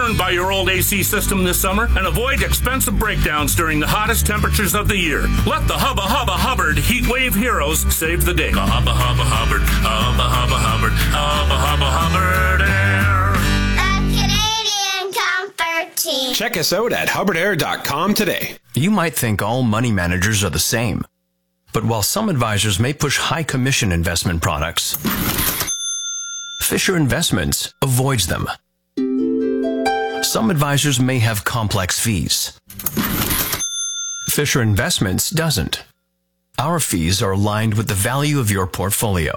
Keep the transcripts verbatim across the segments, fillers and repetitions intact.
burned by your old A C system this summer and avoid expensive breakdowns during the hottest temperatures of the year. Let the Hubba Hubba Hubbard Heat Wave Heroes save the day. Hubba Hubba Hubbard, Hubba Hubba Hubbard, Hubba Hubba Hubbard Air. The Canadian Comfort Team. Check us out at hubbard air dot com today. You might think all money managers are the same. But while some advisors may push high commission investment products, Fisher Investments avoids them. Some advisors may have complex fees. Fisher Investments doesn't. Our fees are aligned with the value of your portfolio.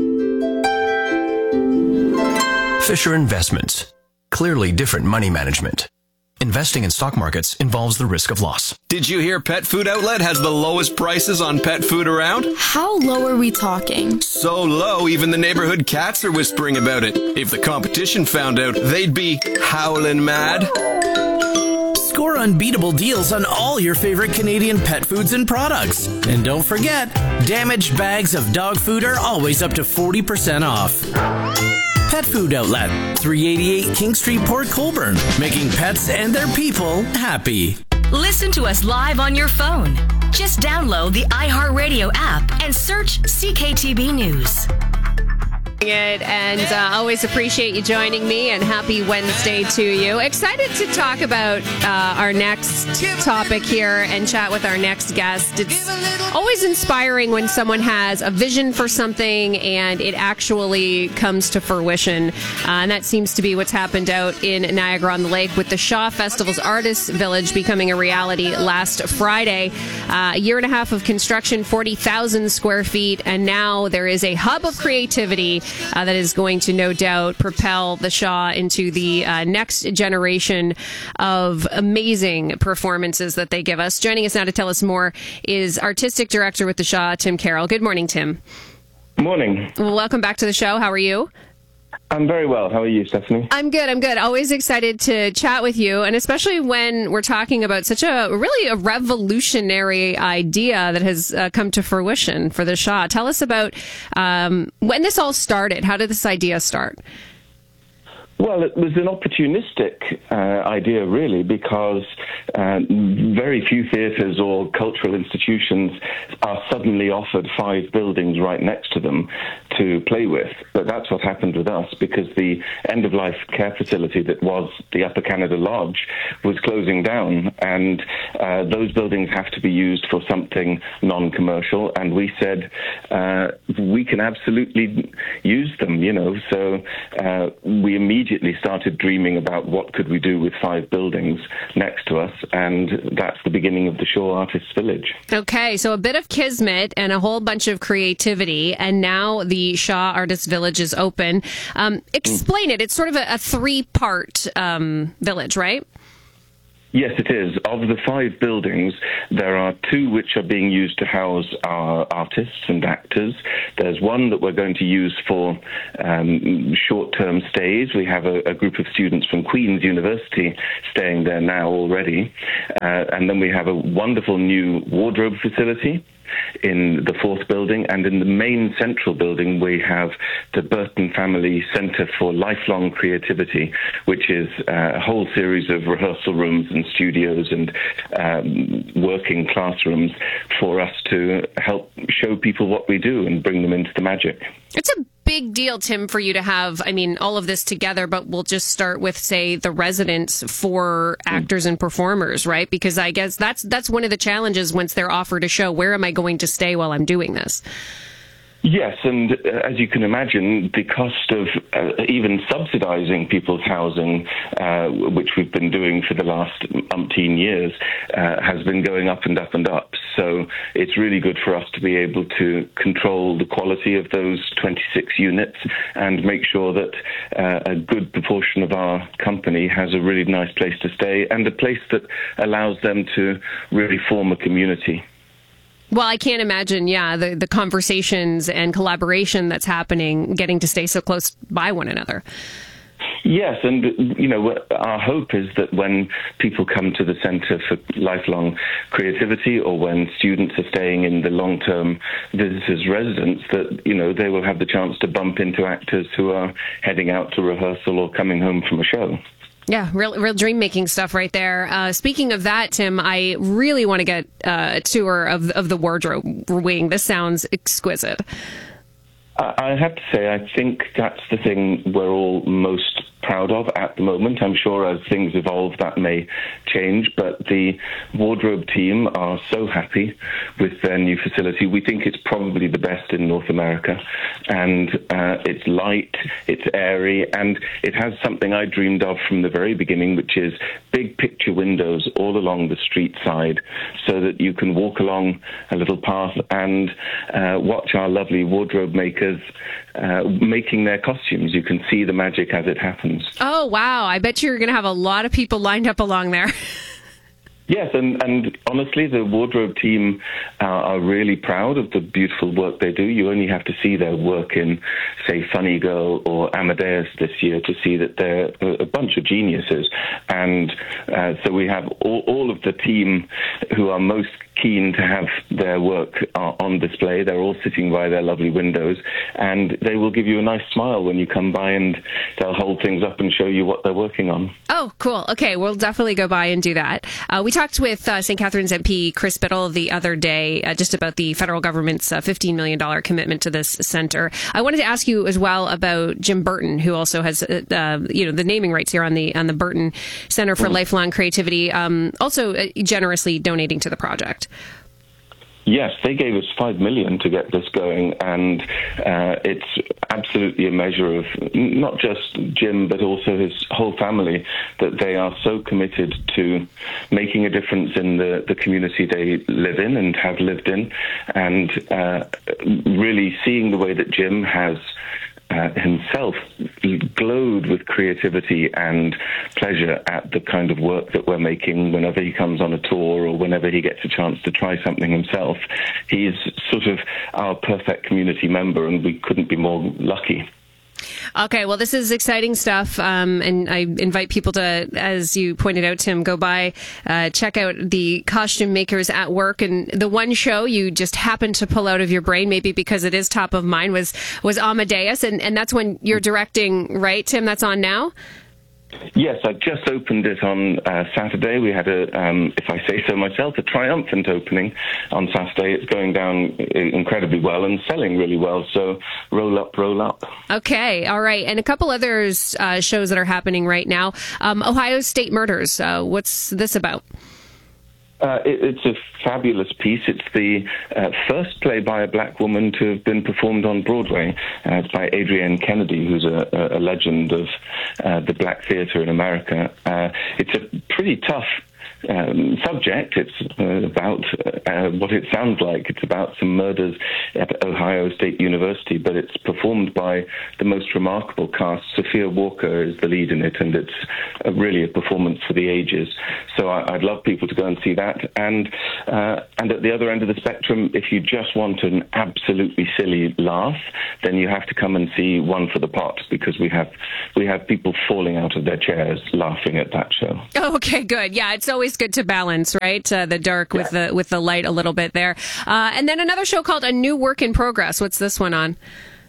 Fisher Investments. Clearly different money management. Investing in stock markets involves the risk of loss. Did you hear Pet Food Outlet has the lowest prices on pet food around? How low are we talking? So low, even the neighborhood cats are whispering about it. If the competition found out, they'd be howling mad. Score unbeatable deals on all your favorite Canadian pet foods and products. And don't forget, damaged bags of dog food are always up to forty percent off. Pet Food Outlet, three eighty-eight King Street, Port Colborne, making pets and their people happy. Listen to us live on your phone. Just download the iHeartRadio app and search C K T B News. It and uh, always appreciate you joining me, and happy Wednesday to you. Excited to talk about uh, our next topic here and chat with our next guest. It's always inspiring when someone has a vision for something and it actually comes to fruition. Uh, and that seems to be what's happened out in Niagara-on-the-Lake with the Shaw Festival's Artists Village becoming a reality last Friday. Uh, a year and a half of construction, forty thousand square feet, and now there is a hub of creativity Uh, that is going to no doubt propel the Shaw into the uh, next generation of amazing performances that they give us. Joining us now to tell us more is Artistic Director with the Shaw, Tim Carroll. Good morning, Tim. Morning. Well, welcome back to the show. How are you? I'm very well. How are you, Stephanie? I'm good. I'm good. Always excited to chat with you, and especially when we're talking about such a really a revolutionary idea that has uh, come to fruition for the Shaw. Tell us about um, when this all started. How did this idea start? Well, it was an opportunistic uh, idea, really, because uh, very few theatres or cultural institutions are suddenly offered five buildings right next to them to play with. But that's what happened with us, because the end-of-life care facility that was the Upper Canada Lodge was closing down, and uh, those buildings have to be used for something non-commercial, and we said uh, we can absolutely use them, you know. So uh, we immediately Immediately started dreaming about what could we do with five buildings next to us, and that's the beginning of the Shaw Artists Village. Okay, so a bit of kismet and a whole bunch of creativity, and now the Shaw Artists Village is open. Um, explain mm. it. It's sort of a, a three-part um, village, right? Yes, it is. Of the five buildings, there are two which are being used to house our artists and actors. There's one that we're going to use for um, short-term stays. We have a, a group of students from Queen's University staying there now already. Uh, and then we have a wonderful new wardrobe facility in the fourth building, and in the main central building we have the Burton Family Centre for Lifelong Creativity, which is uh, a whole series of rehearsal rooms and studios and um, working classrooms for us to help show people what we do and bring them into the magic. It's a big deal, Tim, for you to have, I mean, all of this together, but we'll just start with, say, the residence for actors and performers, right? Because I guess that's that's one of the challenges once they're offered a show. Where am I going to stay while I'm doing this? Yes, and uh, as you can imagine, the cost of uh, even subsidising people's housing, uh, which we've been doing for the last umpteen years, uh, has been going up and up and up. So it's really good for us to be able to control the quality of those twenty-six units and make sure that uh, a good proportion of our company has a really nice place to stay and a place that allows them to really form a community. Well, I can't imagine, yeah, the, the conversations and collaboration that's happening, getting to stay so close by one another. Yes, and, you know, our hope is that when people come to the Centre for Lifelong Creativity, or when students are staying in the long-term visitors' residence, that, you know, they will have the chance to bump into actors who are heading out to rehearsal or coming home from a show. Yeah, real, real dream-making stuff right there. Uh, speaking of that, Tim, I really want to get uh, a tour of of the wardrobe wing. This sounds exquisite. I have to say, I think that's the thing we're all most proud of at the moment. I'm sure as things evolve, that may change, but the wardrobe team are so happy with their new facility. We think it's probably the best in North America, and uh, it's light, it's airy, and it has something I dreamed of from the very beginning, which is big picture windows all along the street side, so that you can walk along a little path and uh, watch our lovely wardrobe makers uh, making their costumes. You can see the magic as it happens. Oh, wow. I bet you're going to have a lot of people lined up along there. Yes, and, and honestly, the wardrobe team uh, are really proud of the beautiful work they do. You only have to see their work in, say, Funny Girl or Amadeus this year to see that they're a bunch of geniuses. And uh, so we have all, all of the team who are most keen to have their work uh, on display. They're all sitting by their lovely windows, and they will give you a nice smile when you come by, and they'll hold things up and show you what they're working on. Oh, cool. Okay, we'll definitely go by and do that. Uh, we talked with uh, Saint Catharines M P Chris Biddle the other day uh, just about the federal government's uh, fifteen million dollars commitment to this center. I wanted to ask you as well about Jim Burton, who also has uh, uh, you know the naming rights here on the on the Burton Center for mm. Lifelong Creativity, um, also uh, generously donating to the project. Yes, they gave us five million dollars to get this going, and uh, it's absolutely a measure of not just Jim, but also his whole family, that they are so committed to making a difference in the, the community they live in and have lived in, and uh, really seeing the way that Jim has Uh, himself glowed with creativity and pleasure at the kind of work that we're making whenever he comes on a tour or whenever he gets a chance to try something himself. He's sort of our perfect community member, and we couldn't be more lucky. Okay, well, this is exciting stuff, um, and I invite people to, as you pointed out, Tim, go by, uh, check out the costume makers at work. And the one show you just happened to pull out of your brain, maybe because it is top of mind, was was Amadeus, and, and that's when you're directing, right, Tim? That's on now? Yes, I just opened it on uh, Saturday. We had a, um, if I say so myself, a triumphant opening on Saturday. It's going down incredibly well and selling really well. So roll up, roll up. Okay, all right. And a couple others uh, shows that are happening right now. Um, Ohio State Murders. Uh, what's this about? Uh, it, it's a fabulous piece. It's the uh, first play by a black woman to have been performed on Broadway. Uh, it's by Adrienne Kennedy, who's a, a legend of uh, the black theatre in America. Uh, it's a pretty tough Um, subject. It's uh, about uh, what it sounds like. It's about some murders at Ohio State University, but it's performed by the most remarkable cast. Sophia Walker is the lead in it, and it's uh, really a performance for the ages. So I, I'd love people to go and see that. And uh, and at the other end of the spectrum, if you just want an absolutely silly laugh, then you have to come and see One for the Pot, because we have we have people falling out of their chairs laughing at that show. Okay, good. Yeah, it's always good to balance, right? Uh, the dark with yeah. the with the light a little bit there. Uh, and then another show called A New Work in Progress. What's this one on?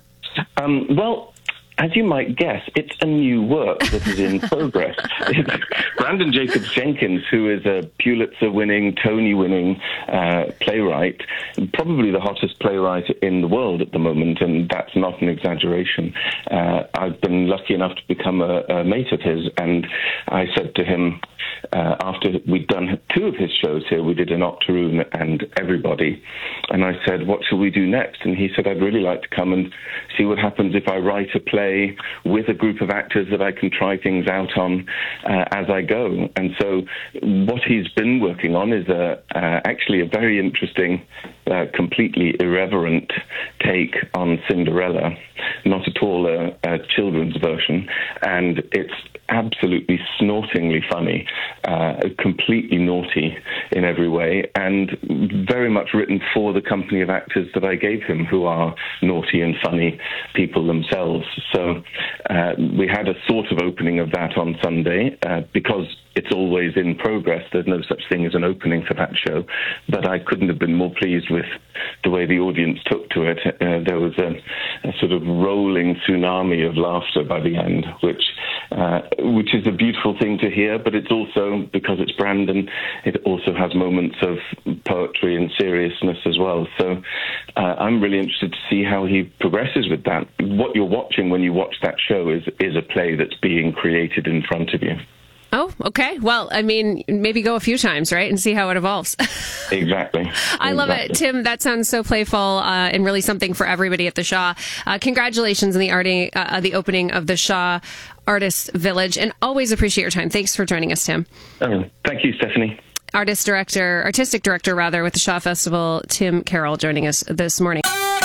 Um, well, as you might guess, it's a new work that is in progress. It's Brandon Jacobs Jenkins, who is a Pulitzer-winning, Tony-winning uh, playwright, probably the hottest playwright in the world at the moment, and that's not an exaggeration. Uh, I've been lucky enough to become a, a mate of his, and I said to him, uh, after we'd done two of his shows here, we did an Octoroon and Everybody, and I said, what shall we do next? And he said, I'd really like to come and see what happens if I write a play with a group of actors that I can try things out on uh, as I go. And so what he's been working on is a, uh, actually a very interesting, uh, completely irreverent take on Cinderella, not at all a, a children's version. And it's absolutely snortingly funny, uh, completely naughty in every way, and very much written for the company of actors that I gave him, who are naughty and funny people themselves. So uh, we had a sort of opening of that on Sunday, uh, because it's always in progress. There's no such thing as an opening for that show. But I couldn't have been more pleased with the way the audience took to it. Uh, there was a, a sort of rolling tsunami of laughter by the end, which uh, which is a beautiful thing to hear, but it's also, because it's Brandon, it also has moments of poetry and seriousness as well. So uh, I'm really interested to see how he progresses with that. What you're watching when you watch that show is, is a play that's being created in front of you. Oh, okay. Well, I mean, maybe go a few times, right, and see how it evolves. Exactly. I love exactly. it. Tim, that sounds so playful uh, and really something for everybody at the Shaw. Uh, congratulations on the, arting, uh, the opening of the Shaw Artists Village, and always appreciate your time. Thanks for joining us, Tim. Oh, thank you, Stephanie. Artist director, artistic director, rather, with the Shaw Festival, Tim Carroll, joining us this morning.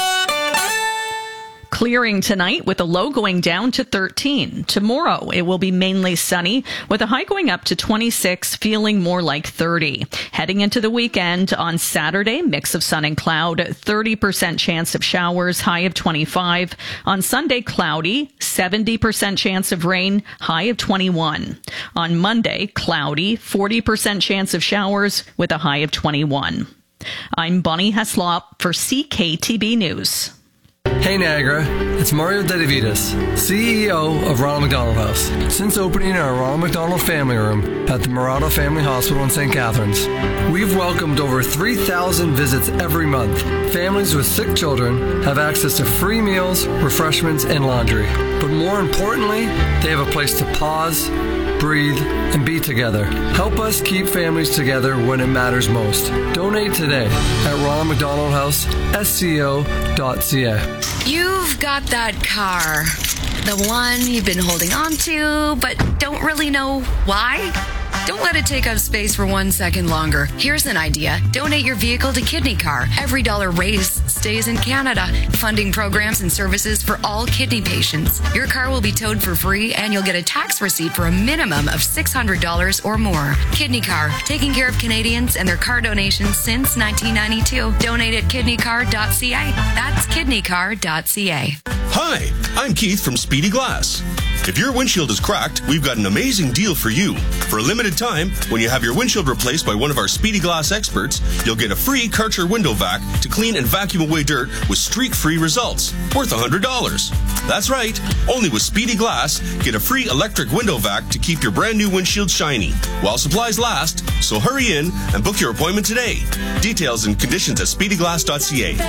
Clearing tonight with a low going down to thirteen. Tomorrow, it will be mainly sunny with a high going up to twenty-six, feeling more like thirty. Heading into the weekend on Saturday, mix of sun and cloud, thirty percent chance of showers, high of twenty-five. On Sunday, cloudy, seventy percent chance of rain, high of twenty-one. On Monday, cloudy, forty percent chance of showers with a high of twenty-one. I'm Bonnie Heslop for C K T B News. Hey Niagara, it's Mario Dedivitas, C E O of Ronald McDonald House. Since opening our Ronald McDonald Family Room at the Murado Family Hospital in Saint Catharines, we've welcomed over three thousand visits every month. Families with sick children have access to free meals, refreshments, and laundry. But more importantly, they have a place to pause, breathe, and be together. Help us keep families together when it matters most. Donate today at Ronald McDonald House, S C O dot C A. You've got that car, the one you've been holding on to, but don't really know why? Don't let it take up space for one second longer. Here's an idea. Donate your vehicle to Kidney Car. Every dollar raised stays in Canada, funding programs and services for all kidney patients. Your car will be towed for free, and you'll get a tax receipt for a minimum of six hundred dollars or more. Kidney Car, taking care of Canadians and their car donations since nineteen ninety-two. Donate at kidney car dot c a. That's kidney car dot c a. Hi, I'm Keith from Speedy Glass. If your windshield is cracked, we've got an amazing deal for you. For a limited time, when you have your windshield replaced by one of our Speedy Glass experts, you'll get a free Karcher window vac to clean and vacuum away dirt with streak-free results, worth one hundred dollars. That's right, only with Speedy Glass, get a free electric window vac to keep your brand new windshield shiny, while supplies last, so hurry in and book your appointment today. Details and conditions at speedy glass dot c a.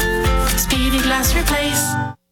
Speedy Glass Replace.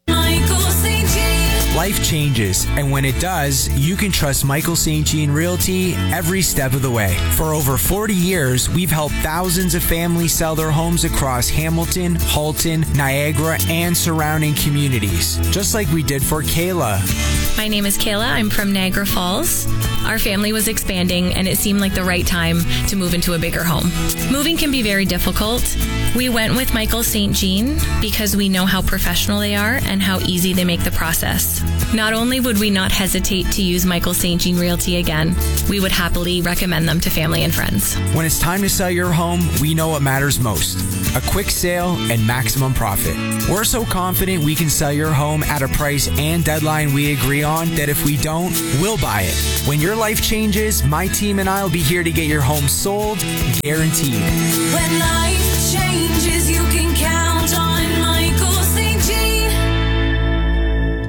Life changes, and when it does, you can trust Michael Saint Jean Realty every step of the way. For over forty years, we've helped thousands of families sell their homes across Hamilton, Halton, Niagara, and surrounding communities, just like we did for Kayla. My name is Kayla. I'm from Niagara Falls. Our family was expanding, and it seemed like the right time to move into a bigger home. Moving can be very difficult. We went with Michael Saint Jean because we know how professional they are and how easy they make the process. Not only would we not hesitate to use Michael Saint Jean Realty again, we would happily recommend them to family and friends. When it's time to sell your home, we know what matters most: a quick sale and maximum profit. We're so confident we can sell your home at a price and deadline we agree on that if we don't, we'll buy it. When your life changes, my team and I will be here to get your home sold, guaranteed. When life changes, you can